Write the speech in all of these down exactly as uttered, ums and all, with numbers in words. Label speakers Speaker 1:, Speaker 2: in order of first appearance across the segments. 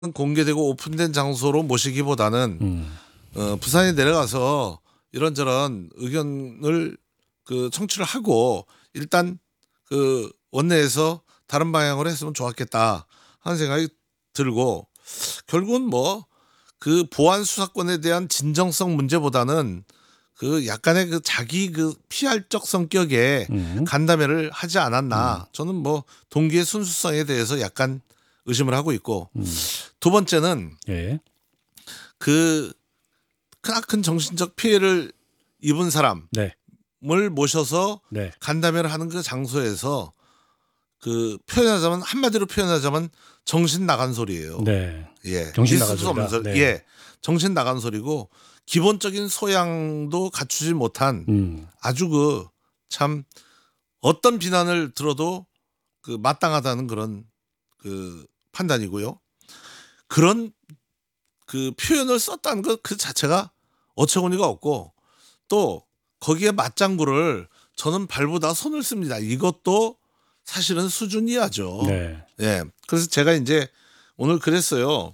Speaker 1: 공개되고 오픈된 장소로 모시기보다는
Speaker 2: 음.
Speaker 1: 어, 부산에 내려가서 이런저런 의견을 그 청취를 하고 일단 그 원내에서 다른 방향으로 했으면 좋았겠다 하는 생각이 들고, 결국은 뭐 그 보안 수사권에 대한 진정성 문제보다는 그 약간의 그 자기 그 피알적 성격의
Speaker 2: 음.
Speaker 1: 간담회를 하지 않았나. 저는 뭐 동기의 순수성에 대해서 약간 의심을 하고 있고,
Speaker 2: 음.
Speaker 1: 두 번째는
Speaker 2: 예.
Speaker 1: 그 크나큰 정신적 피해를 입은 사람을
Speaker 2: 네.
Speaker 1: 모셔서
Speaker 2: 네.
Speaker 1: 간담회를 하는 그 장소에서 그 표현하자면, 한마디로 표현하자면 정신 나간 소리예요.
Speaker 2: 네.
Speaker 1: 예,
Speaker 2: 정신
Speaker 1: 있을
Speaker 2: 나간
Speaker 1: 수 없는
Speaker 2: 소리다.
Speaker 1: 소리.
Speaker 2: 네.
Speaker 1: 예, 정신 나간 소리고 기본적인 소양도 갖추지 못한
Speaker 2: 음.
Speaker 1: 아주 그 참 어떤 비난을 들어도 그 마땅하다는 그런 그 판단이고요. 그런 그 표현을 썼다는 것 그 자체가 어처구니가 없고, 또 거기에 맞장구를 저는 발보다 손을 씁니다. 이것도 사실은 수준 이하죠.
Speaker 2: 네.
Speaker 1: 예. 그래서 제가 이제 오늘 그랬어요.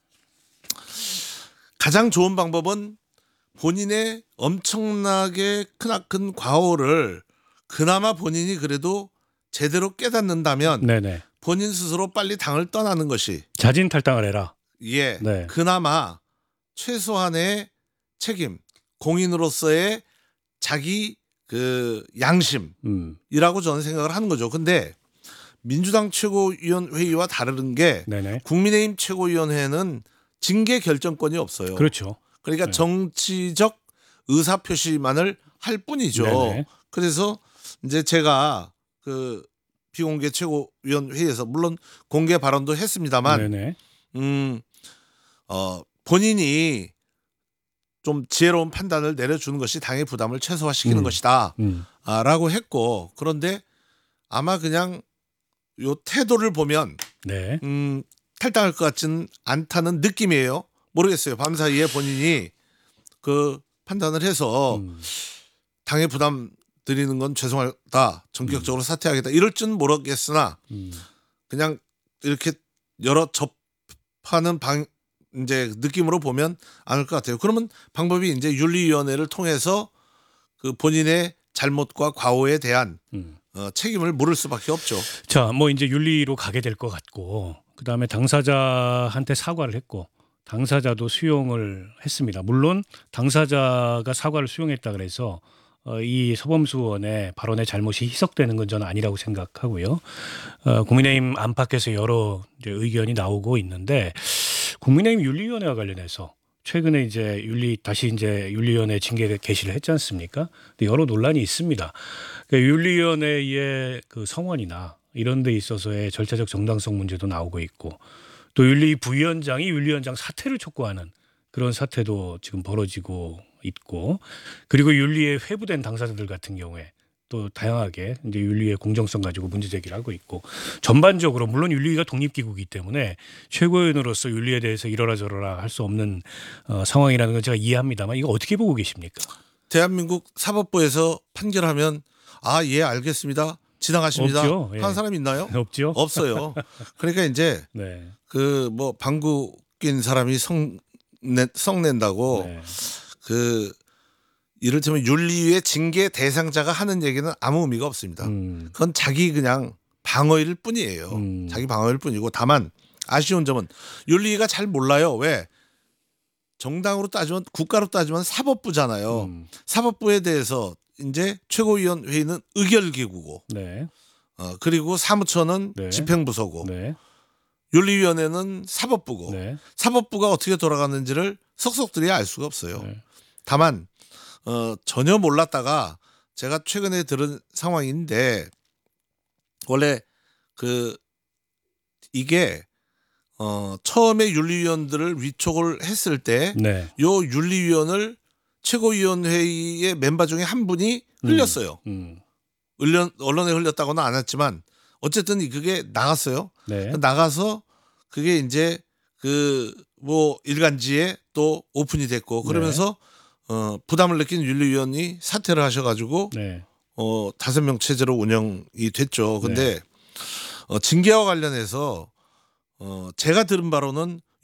Speaker 1: 가장 좋은 방법은 본인의 엄청나게 크나큰 과오를 그나마 본인이 그래도 제대로 깨닫는다면
Speaker 2: 네네.
Speaker 1: 본인 스스로 빨리 당을 떠나는 것이,
Speaker 2: 자진 탈당을 해라.
Speaker 1: 예,
Speaker 2: 네.
Speaker 1: 그나마 최소한의 책임, 공인으로서의 자기 그 양심이라고
Speaker 2: 음.
Speaker 1: 저는 생각을 하는 거죠. 근데 민주당 최고위원회의와 다른 게,
Speaker 2: 네네.
Speaker 1: 국민의힘 최고위원회는 징계 결정권이 없어요.
Speaker 2: 그렇죠.
Speaker 1: 그러니까
Speaker 2: 네.
Speaker 1: 정치적 의사 표시만을 할 뿐이죠.
Speaker 2: 네네.
Speaker 1: 그래서 이제 제가 그 비공개 최고위원회의에서 물론 공개 발언도 했습니다만,
Speaker 2: 네네.
Speaker 1: 음, 어, 본인이 좀 지혜로운 판단을 내려주는 것이 당의 부담을 최소화시키는
Speaker 2: 음.
Speaker 1: 것이다
Speaker 2: 음.
Speaker 1: 아, 라고 했고, 그런데 아마 그냥 요 태도를 보면
Speaker 2: 네.
Speaker 1: 음, 탈당할 것 같지는 않다는 느낌이에요. 모르겠어요. 밤사이에 본인이 그 판단을 해서
Speaker 2: 음.
Speaker 1: 당의 부담 드리는 건 죄송하다, 전격적으로 사퇴하겠다 이럴지는 모르겠으나,
Speaker 2: 음.
Speaker 1: 그냥 이렇게 여러 접하는 방 이제 느낌으로 보면 않을 것 같아요. 그러면 방법이 이제 윤리위원회를 통해서 그 본인의 잘못과 과오에 대한
Speaker 2: 음.
Speaker 1: 어, 책임을 물을 수밖에 없죠.
Speaker 2: 자, 뭐 이제 윤리로 가게 될 것 같고, 그다음에 당사자한테 사과를 했고, 당사자도 수용을 했습니다. 물론 당사자가 사과를 수용했다 그래서 어, 이 서범수 의원의 발언의 잘못이 희석되는 건 저는 아니라고 생각하고요. 어, 국민의힘 안팎에서 여러 이제 의견이 나오고 있는데, 국민의힘 윤리위원회와 관련해서 최근에 이제 윤리 다시 이제 윤리위원회 징계 개시를 했지 않습니까? 근데 여러 논란이 있습니다. 그러니까 윤리위원회의 그 성원이나 이런 데 있어서의 절차적 정당성 문제도 나오고 있고, 또 윤리 부위원장이 윤리위원장 사퇴를 촉구하는 그런 사태도 지금 벌어지고 있고, 그리고 윤리에 회부된 당사자들 같은 경우에 또 다양하게 이제 윤리의 공정성 가지고 문제 제기를 하고 있고, 전반적으로 물론 윤리위가 독립기구이기 때문에 최고위원으로서 윤리에 대해서 이러라 저러라 할 수 없는 어, 상황이라는 건 제가 이해합니다만, 이거 어떻게 보고 계십니까?
Speaker 1: 대한민국 사법부에서 판결하면 아, 예, 알겠습니다, 지나가십니다
Speaker 2: 없죠. 예.
Speaker 1: 하는 사람 있나요?
Speaker 2: 없죠.
Speaker 1: 없어요. 그러니까 이제
Speaker 2: 네.
Speaker 1: 그 뭐 방구 낀 사람이 성 내, 성낸다고
Speaker 2: 네.
Speaker 1: 그 이를테면 윤리위의 징계 대상자가 하는 얘기는 아무 의미가 없습니다.
Speaker 2: 음.
Speaker 1: 그건 자기 그냥 방어일 뿐이에요.
Speaker 2: 음.
Speaker 1: 자기 방어일 뿐이고, 다만 아쉬운 점은 윤리위가 잘 몰라요. 왜? 정당으로 따지면, 국가로 따지면 사법부잖아요.
Speaker 2: 음.
Speaker 1: 사법부에 대해서 이제 최고위원회의는 의결기구고,
Speaker 2: 네.
Speaker 1: 어, 그리고 사무처는
Speaker 2: 네.
Speaker 1: 집행부서고,
Speaker 2: 네.
Speaker 1: 윤리위원회는 사법부고,
Speaker 2: 네.
Speaker 1: 사법부가 어떻게 돌아가는지를 속속들이 알 수가 없어요.
Speaker 2: 네.
Speaker 1: 다만 어, 전혀 몰랐다가 제가 최근에 들은 상황인데, 원래 그 이게 어, 처음에 윤리위원들을 위촉을 했을 때
Speaker 2: 네.
Speaker 1: 요 윤리위원을 최고위원회의의 멤버 중에 한 분이 흘렸어요.
Speaker 2: 음.
Speaker 1: 흘려, 언론에 흘렸다고는 안 했지만 어쨌든 그게 나갔어요.
Speaker 2: 네.
Speaker 1: 나가서 그게 이제 그 뭐 일간지에 또 오픈이 됐고, 그러면서 어, 부담을 느낀 윤리위원이 사퇴를 하셔가지고
Speaker 2: 네.
Speaker 1: 어, 다섯 명 체제로 운영이 됐죠. 근데 어, 징계와 관련해서 어, 제가 들은 바로는